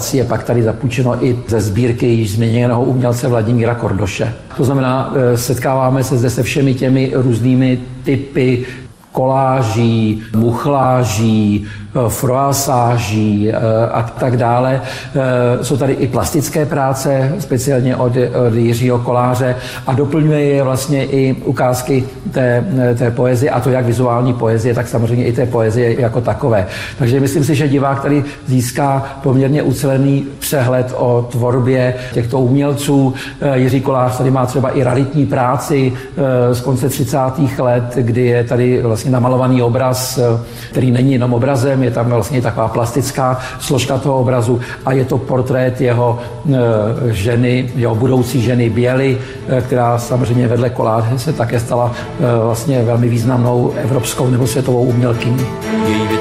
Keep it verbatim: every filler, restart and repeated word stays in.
ilustrací je pak tady zapůjčeno i ze sbírky již změněného umělce Vladimíra Kordoše. To znamená, setkáváme se zde se všemi těmi různými typy koláží, muchláží, froasáží a tak dále. Jsou tady i plastické práce, speciálně od, od Jiřího Koláře a doplňuje je vlastně i ukázky té, té poezie, a to jak vizuální poezie, tak samozřejmě i té poezie jako takové. Takže myslím si, že divák tady získá poměrně ucelený přehled o tvorbě těchto umělců. Jiří Kolář tady má třeba i raritní práci z konce třicátých let, kdy je tady vlastně namalovaný obraz, který není jenom obrazem, je tam vlastně taková plastická složka toho obrazu a je to portrét jeho e, ženy, jeho budoucí ženy Běly, e, která samozřejmě vedle Koláře se také stala e, vlastně velmi významnou evropskou nebo světovou umělkyní.